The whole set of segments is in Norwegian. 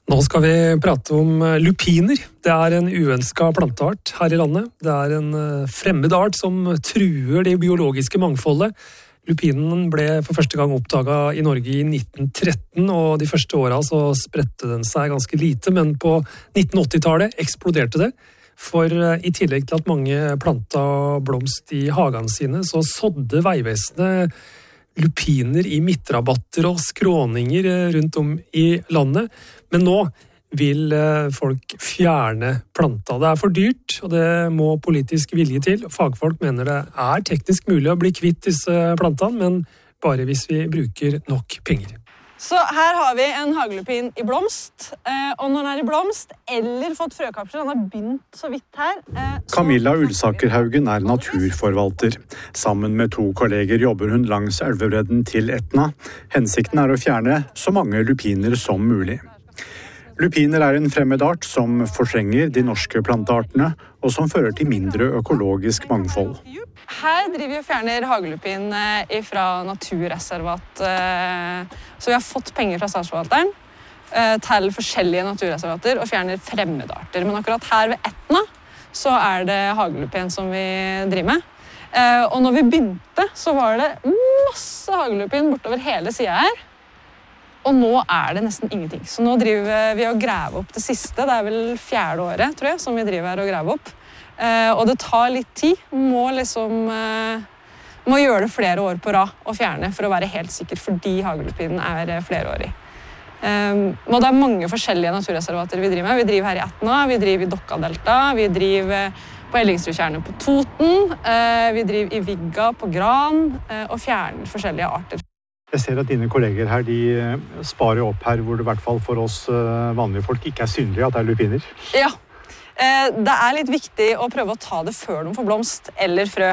Nå skal vi prate om lupiner. Det en uønsket planteart her i landet. Det en fremmed art som truer det biologiske mangfoldet. Lupinen ble for første gang oppdaget i Norge i 1913, og de første årene så spredte den seg ganske lite, men på 1980-tallet eksploderte det. For i tillegg til at mange plantet blomst i hagene sine, så sådde Vegvesenet lupiner i midtrabatter og skråninger rundt om i landet. Men nå vil folk fjerne planta. Det for dyrt, og det må politisk vilje til. Fagfolk mener det teknisk mulig å bli kvitt disse plantene, men bare hvis vi bruker nok penger. Så her har vi en hagelupin i blomst, og når den i blomst eller fått frøkapsler, den har begynt så vidt her. Camilla Ulsakerhaugen naturforvalter. Sammen med 2 kolleger jobber hun langs elvebredden til Etna. Hensikten å fjerne så mange lupiner som mulig. Lupiner en fremmed art som fortrenger de norske planteartene, og som fører til mindre økologisk mangfold. Her driver vi og fjerner hagelupin fra naturreservat. Så vi har fått penger fra statsforvalteren til forskjellige naturreservater og fjerner fremmedarter. Men akkurat her ved Etna så det hagelupin som vi driver med. Og når vi begynte så var det masse hagelupin bortover hele siden her. Og nå det nesten ingenting. Så nå driver vi og graver opp det siste. Det vel 4. året, tror jeg, som vi driver her og graver opp. Og det tar litt tid. Må gjøre det flere år på rad å fjerne for å være helt sikker, fordi hagelupinen flerårig. Og det mange forskjellige naturreservater vi driver med. Vi driver her i Etna, vi driver i Dokkadelta, vi driver på Ellingsrudtjernet på Toten, vi driver i Vigga på Gran, og fjerner forskjellige arter. Jeg ser at dine kolleger her, de sparer opp her, hvor det i hvert fall for oss vanlige folk ikke synlig at det lupiner. Ja, det litt viktig å prøve å ta det før de får blomst eller frø.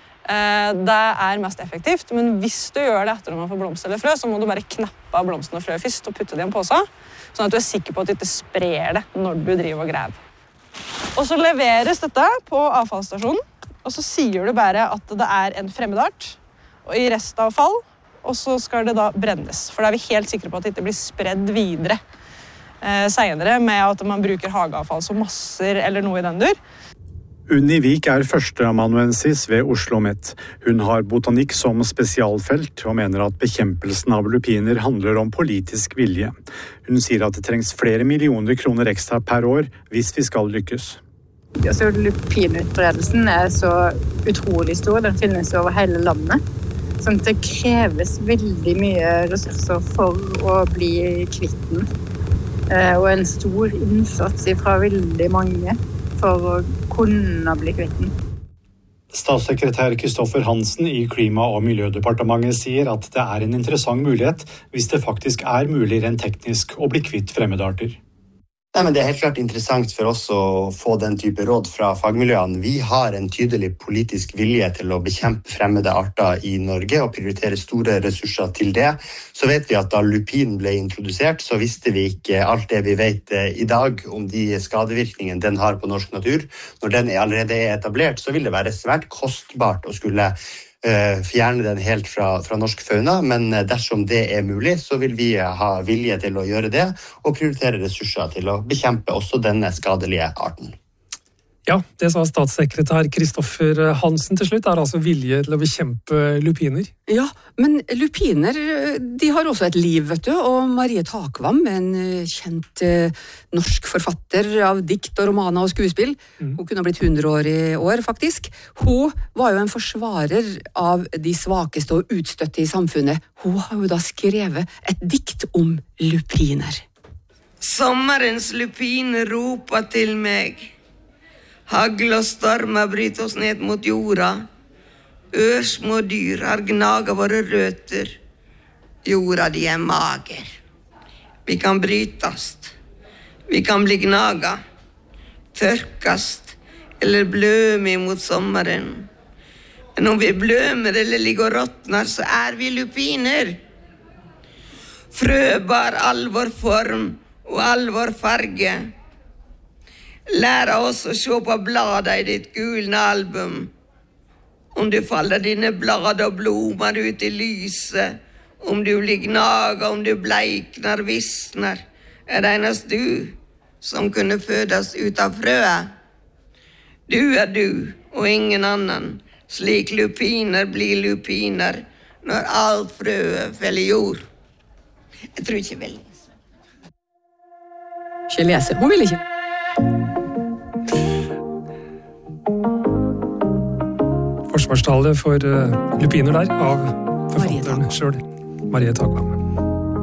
Det mest effektivt, men hvis du gjør det etter de har fått blomst eller frø, så må du bare knappe av blomsten og frø først og putte det i en pose, sånn at du sikker på at du ikke sprer det når du driver og graver. Og så leveres dette på avfallsstasjonen, og så sier du bare at det en fremmedart, og i restavfall, og så skal det da brennes, for da vi helt sikre på at det ikke blir spredd videre senere med at man bruker hageavfall som masser eller noe i den dur. Unni Vik førsteamanuensis ved Oslo Met. Hun har botanikk som spesialfelt og mener at bekjempelsen av lupiner handler om politisk vilje. Hun sier at det trengs flere millioner kroner ekstra per år hvis vi skal lykkes. Altså, lupinutbredelsen så utrolig stor, den finnes over hele landet. Sånn at det kreves veldig mye ressurser for å bli kvitt den. Og en stor innsats fra veldig mange for å kunne bli kvitt den. Statssekretær Kristoffer Hansen i Klima- og miljødepartementet sier at det en interessant mulighet hvis det faktisk mulig rent teknisk å bli kvitt fremmedarter. Nei, men det helt klart interessant for oss å få den type råd fra fagmiljøene. Vi har en tydelig politisk vilje til å bekjempe fremmede arter i Norge og prioritere store ressurser til det. Så vet vi at da lupin ble introdusert, så visste vi ikke alt det vi vet i dag om de skadevirkningene den har på norsk natur. Når den allerede etablert, så vil det være svært kostbart å skulle fjerne den helt fra norsk fauna, men dersom det mulig, så vil vi ha vilje til å gjøre det, og prioritere ressurser til å bekjempe også denne skadelige arten. Ja, det sa statssekretær Kristoffer Hansen til slutt, altså vilje til å bekjempe lupiner. Ja, men lupiner, de har også et liv, vet du, og Marie Takvam, en kjent norsk forfatter av dikt og romaner og skuespill, hun kunne ha blitt 100 år i år, faktisk. Hun var jo en forsvarer av de svakeste og utstøtte i samfunnet. Hun har jo da skrevet et dikt om lupiner. Sommerens lupiner roper til meg. Hagl og stormer bryter oss ned mot jorda. Ørsmå dyr har gnaget våre røtter. Jorda de mager. Vi kan brytast. Vi kan bli gnaget. Tørkast eller bløme mot sommeren. Men om vi blømer eller ligger og råtner, så vi lupiner. Frø bar all vår form og all vår farge. Lære oss å se på bladet i ditt gulne album. Om du faller dine blad og blomar ut i lyset, om du blir gnaget, om du bleiknar, vissnar, det eneste du som kunne fødes ut av frøet. Du du, og ingen annen, slik lupiner blir lupiner når alt frøet faller i jord. Jeg tror ikke vel. Ikke lese. Hun vil ikke. Forsvarstale for lupiner der, av forfatteren selv, Marie Takvam.